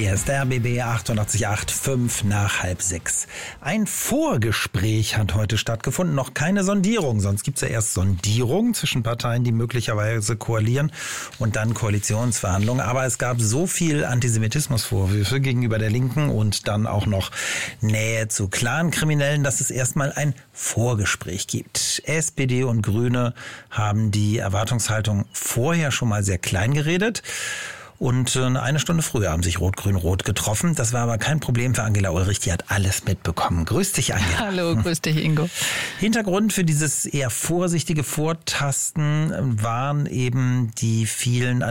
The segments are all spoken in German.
Hier ist der RBB 88.8, 5 nach halb 6. Ein Vorgespräch hat heute stattgefunden, noch keine Sondierung. Sonst gibt es ja erst Sondierungen zwischen Parteien, die möglicherweise koalieren und dann Koalitionsverhandlungen. Aber es gab so viel Antisemitismusvorwürfe gegenüber der Linken und dann auch noch Nähe zu Clankriminellen, dass es erstmal ein Vorgespräch gibt. SPD und Grüne haben die Erwartungshaltung vorher schon mal sehr klein geredet. Und eine Stunde früher haben sich Rot-Grün-Rot getroffen. Das war aber kein Problem für Angela Ulrich, die hat alles mitbekommen. Grüß dich, Angela. Hallo, grüß dich, Ingo. Hintergrund für dieses eher vorsichtige Vortasten waren eben die vielen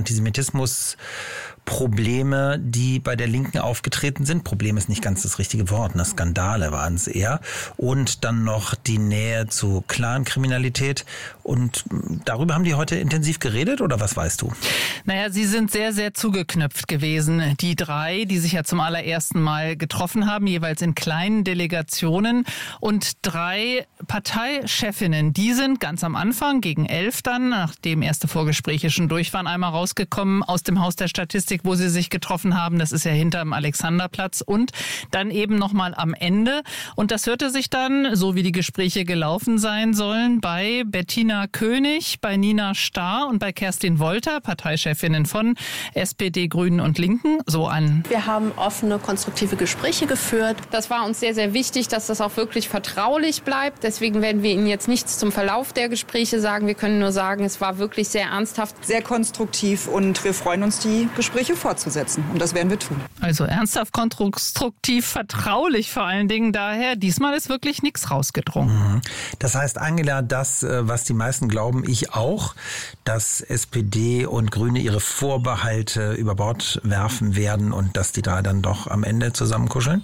Antisemitismus-Probleme, die bei der Linken aufgetreten sind. Problem ist nicht ganz das richtige Wort, ne? Skandale waren es eher. Und dann noch die Nähe zu Clankriminalität. Und darüber haben die heute intensiv geredet, oder was weißt du? Naja, sie sind sehr, sehr zugeknöpft gewesen. Die drei, die sich ja zum allerersten Mal getroffen haben, jeweils in kleinen Delegationen. Und 3 Parteichefinnen, die sind ganz am Anfang, gegen 11 dann, nachdem erste Vorgespräche schon durch waren, einmal rausgekommen aus dem Haus der Statistik, wo sie sich getroffen haben. Das ist ja hinterm Alexanderplatz. Und dann eben nochmal am Ende. Und das hörte sich dann, so wie die Gespräche gelaufen sein sollen, bei Bettina König, bei Nina Starr und bei Kerstin Wolter, Parteichefinnen von SPD, Grünen und Linken, so an. Wir haben offene, konstruktive Gespräche geführt. Das war uns sehr, sehr wichtig, dass das auch wirklich vertraulich bleibt. Deswegen werden wir Ihnen jetzt nichts zum Verlauf der Gespräche sagen. Wir können nur sagen, es war wirklich sehr ernsthaft. Sehr konstruktiv und wir freuen uns, die Gespräche fortzusetzen. Und das werden wir tun. Also ernsthaft, konstruktiv, vertraulich vor allen Dingen. Daher, diesmal ist wirklich nichts rausgedrungen. Das heißt, Angela, das, was die meisten glauben, ich auch, dass SPD und Grüne ihre Vorbehalte über Bord werfen werden und dass die drei dann doch am Ende zusammenkuscheln?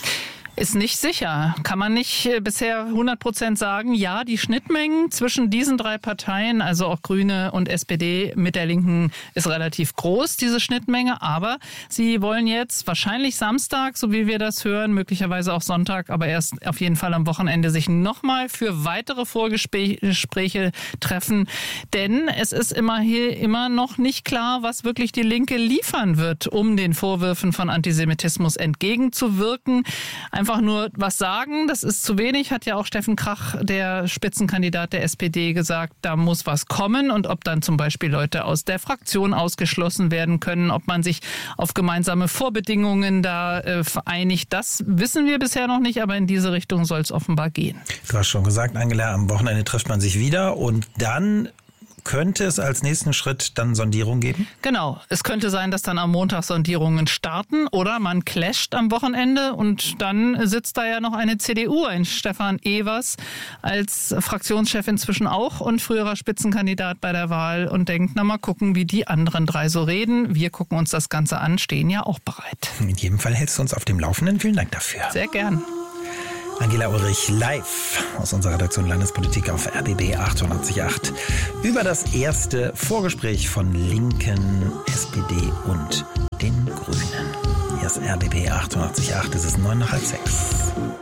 Ist nicht sicher. Kann man nicht bisher 100% sagen. Ja, die Schnittmengen zwischen diesen 3 Parteien, also auch Grüne und SPD mit der Linken, ist relativ groß, diese Schnittmenge. Aber sie wollen jetzt wahrscheinlich Samstag, so wie wir das hören, möglicherweise auch Sonntag, aber erst auf jeden Fall am Wochenende sich nochmal für weitere Vorgespräche treffen. Denn es ist immer noch nicht klar, was wirklich die Linke liefern wird, um den Vorwürfen von Antisemitismus entgegenzuwirken. Einfach nur was sagen, das ist zu wenig, hat ja auch Steffen Krach, der Spitzenkandidat der SPD, gesagt, da muss was kommen. Und ob dann zum Beispiel Leute aus der Fraktion ausgeschlossen werden können, ob man sich auf gemeinsame Vorbedingungen da vereinigt, das wissen wir bisher noch nicht, aber in diese Richtung soll es offenbar gehen. Du hast schon gesagt, Angela, am Wochenende trifft man sich wieder und dann könnte es als nächsten Schritt dann Sondierung geben? Genau. Es könnte sein, dass dann am Montag Sondierungen starten oder man clasht am Wochenende und dann sitzt da ja noch eine CDU, ein Stefan Evers als Fraktionschef inzwischen auch und früherer Spitzenkandidat bei der Wahl und denkt, na mal gucken, wie die anderen 3 so reden. Wir gucken uns das Ganze an, stehen ja auch bereit. In jedem Fall hältst du uns auf dem Laufenden. Vielen Dank dafür. Sehr gern. Angela Ulrich live aus unserer Redaktion Landespolitik auf RBB 88.8 über das erste Vorgespräch von Linken, SPD und den Grünen. Hier ist RBB 88.8, es ist 5:09.